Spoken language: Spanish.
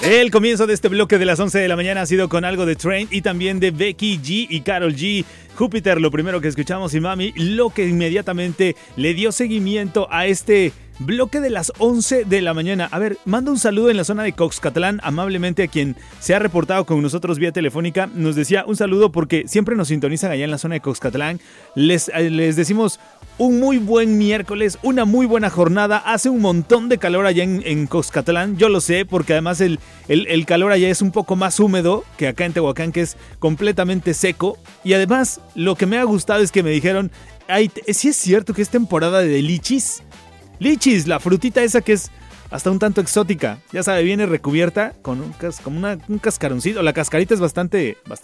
El comienzo de este bloque de las 11 de la mañana ha sido con algo de Train y también de Becky G y Karol G. Júpiter, lo primero que escuchamos, y Mami, lo que inmediatamente le dio seguimiento a este bloque de las 11 de la mañana. A ver, mando un saludo en la zona de Coxcatlán amablemente a quien se ha reportado con nosotros vía telefónica. Nos decía un saludo porque siempre nos sintonizan allá en la zona de Coxcatlán. Les decimos un muy buen miércoles, una muy buena jornada. Hace un montón de calor allá en Coxcatlán, yo lo sé, porque además el calor allá es un poco más húmedo que acá en Tehuacán, que es completamente seco. Y además, lo que me ha gustado es que me dijeron, sí es cierto que es temporada de lichis. Lichis, la frutita esa que es hasta un tanto exótica. Ya sabe, viene recubierta con un cascaroncito. La cascarita es bastante